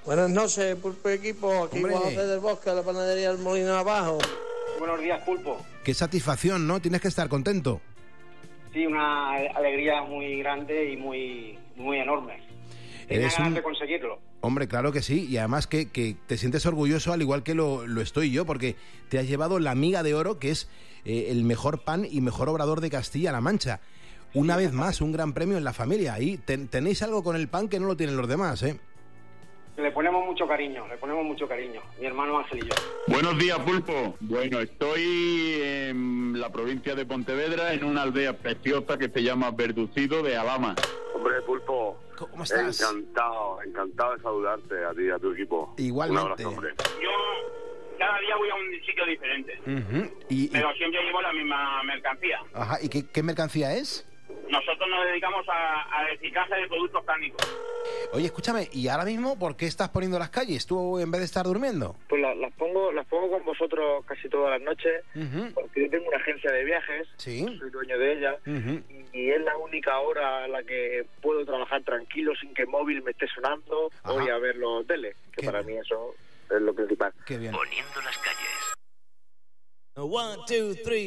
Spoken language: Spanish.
Buenas noches, Pulpo Equipo. Aquí Juan José del Bosque, de la panadería del Molino Abajo. Buenos días, Pulpo. Qué satisfacción, ¿no? Tienes que estar contento. Sí, una alegría muy grande y muy enorme. Tenía ganas de conseguirlo. Hombre, claro que sí, y además que te sientes orgulloso al igual que lo estoy yo, porque te has llevado la Miga de Oro, que es el mejor pan y mejor obrador de Castilla-La Mancha. Una vez más, un gran premio en la familia. Ahí tenéis algo con el pan que no lo tienen los demás, ¿eh? Le ponemos mucho cariño, mi hermano Ángel y yo. Buenos días, Pulpo. Bueno, estoy en la provincia de Pontevedra, en una aldea preciosa que se llama Verducido de Alhama. Hombre, Pulpo, ¿cómo estás? Encantado de saludarte a ti y a tu equipo. Igualmente. Un abrazo, hombre. Yo cada día voy a un sitio diferente, pero siempre llevo la misma mercancía. Ajá, ¿y qué mercancía es? Nosotros nos dedicamos a reciclaje de productos cárnicos. Oye, escúchame, ¿y ahora mismo por qué estás poniendo las calles tú en vez de estar durmiendo? Pues las pongo con vosotros casi todas las noches, porque yo tengo una agencia de viajes, ¿sí? Soy dueño de ella, y es la única hora en la que puedo trabajar tranquilo sin que el móvil me esté sonando. Ajá. Voy a ver los teles, que Qué para bien. mí eso es lo principal. Qué bien. Poniendo las calles. 1, 2, 3